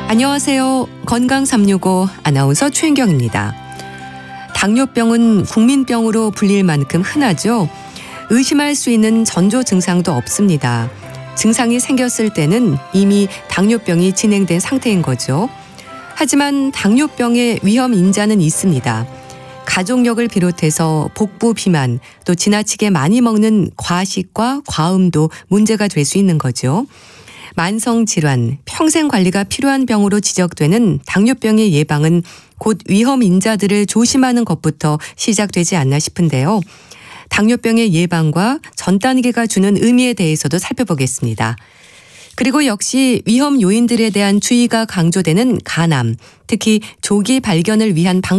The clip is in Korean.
안녕하세요. 건강 365 아나운서 최인경입니다. 당뇨병은 국민병으로 불릴 만큼 흔하죠. 의심할 수 있는 전조 증상도 없습니다. 증상이 생겼을 때는 이미 당뇨병이 진행된 상태인 거죠. 하지만 당뇨병의 위험 인자는 있습니다. 가족력을 비롯해서 복부 비만, 또 지나치게 많이 먹는 과식과 과음도 문제가 될 수 있는 거죠. 만성질환, 평생 관리가 필요한 병으로 지적되는 당뇨병의 예방은 곧 위험 인자들을 조심하는 것부터 시작되지 않나 싶은데요. 당뇨병의 예방과 전 단계가 주는 의미에 대해서도 살펴보겠습니다. 그리고 역시 위험 요인들에 대한 주의가 강조되는 간암, 특히 조기 발견을 위한 방법